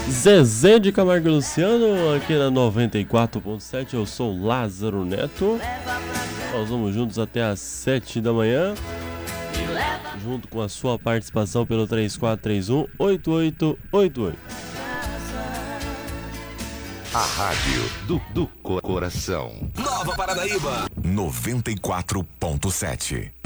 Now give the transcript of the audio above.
Zezé de Camargo e Luciano, aqui na 94.7, eu sou Lázaro Neto. Nós vamos juntos até às 7 da manhã, junto com a sua participação pelo 3431-8888. A rádio do coração. Nova Paranaíba 94.7.